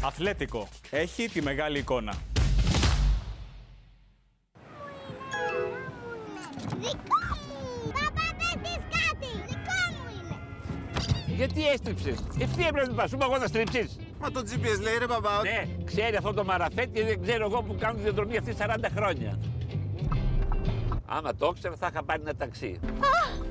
Αθλέτικο. Έχει τη μεγάλη εικόνα. Δικό μου! Παπά, πες κάτι! Δικό μου είναι! Γιατί έστριψες? Ευθύ έπρεπε να πας, σου είπα εγώ να στρίψεις. Μα το GPS λέει ρε παπά. Ναι, ξέρει αυτό το μαραφέτ και δεν ξέρω εγώ που κάνω τη διαδρομή αυτή 40 χρόνια. Άμα το ήξερα θα είχα πάρει ένα ταξί.